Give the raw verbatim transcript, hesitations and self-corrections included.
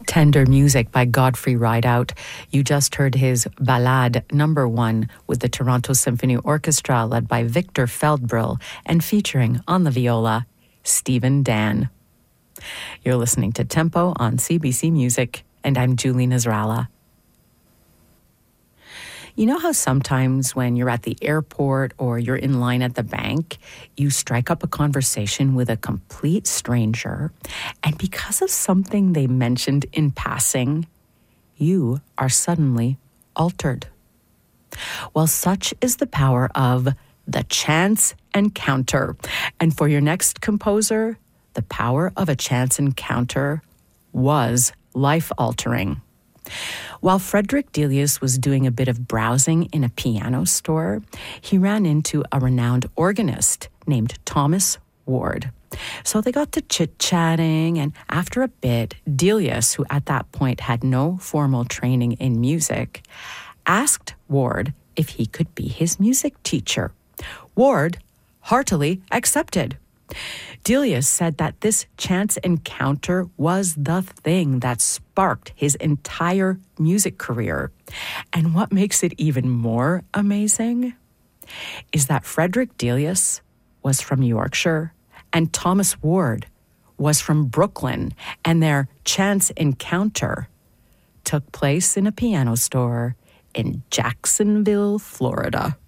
Tender Music by Godfrey Rideout. You just heard his Ballade number one with the Toronto Symphony Orchestra led by Victor Feldbrühl and featuring on the viola, Stephen Dan. You're listening to Tempo on C B C Music, and I'm Julie Nasrallah. You know how sometimes when you're at the airport or you're in line at the bank, you strike up a conversation with a complete stranger, and because of something they mentioned in passing, you are suddenly altered? Well, such is the power of the chance encounter. And for your next composer, the power of a chance encounter was life-altering. While Frederick Delius was doing a bit of browsing in a piano store, he ran into a renowned organist named Thomas Ward. So they got to chit-chatting, and after a bit, Delius, who at that point had no formal training in music, asked Ward if he could be his music teacher. Ward heartily accepted. Delius said that this chance encounter was the thing that sparked his entire music career. And what makes it even more amazing is that Frederick Delius was from Yorkshire and Thomas Ward was from Brooklyn, and their chance encounter took place in a piano store in Jacksonville, Florida.